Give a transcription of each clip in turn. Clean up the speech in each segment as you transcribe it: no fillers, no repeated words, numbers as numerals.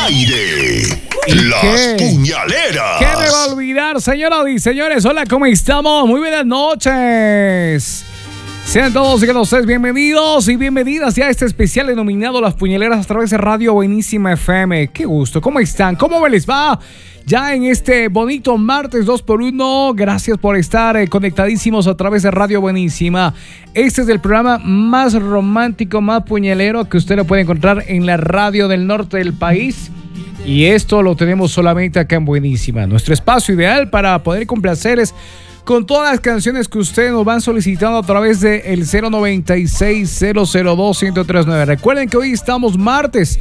aire. Las puñaleras. ¿Qué me va a olvidar, señoras y señores? Hola, ¿cómo estamos? Muy buenas noches. Sean todos y ustedes bienvenidos y bienvenidas ya a este especial denominado Las Puñaleras a través de Radio Buenísima FM. Qué gusto, ¿cómo están? ¿Cómo me les va? Ya en este bonito martes 2x1, gracias por estar conectadísimos a través de Radio Buenísima. Este es el programa más romántico, más puñalero que usted lo puede encontrar en la radio del norte del país. Y esto lo tenemos solamente acá en Buenísima. Nuestro espacio ideal para poder complacerles con todas las canciones que ustedes nos van solicitando a través del 096-002-1039. Recuerden que hoy estamos martes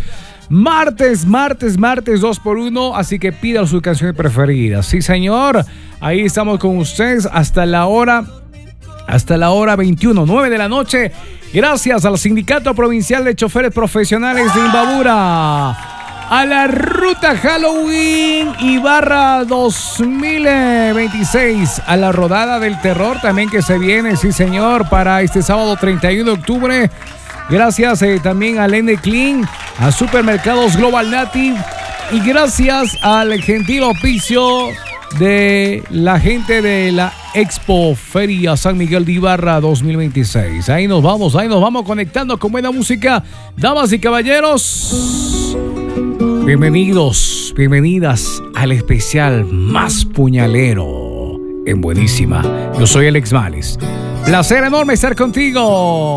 2x1, así que pidan sus canciones preferidas. Sí, señor, ahí estamos con ustedes hasta la hora 21, 9 de la noche. Gracias al Sindicato Provincial de Choferes Profesionales de Imbabura, a la Ruta Halloween Ibarra 2026, a la Rodada del Terror también que se viene, sí señor, para este sábado 31 de octubre. Gracias también a Lende Clean, a Supermercados Global Native y gracias al gentil oficio de la gente de la Expo Feria San Miguel de Ibarra 2026. Ahí nos vamos conectando con buena música. Damas y caballeros, bienvenidos, bienvenidas al especial más puñalero en Buenísima. Yo soy Alex Males. Placer enorme estar contigo.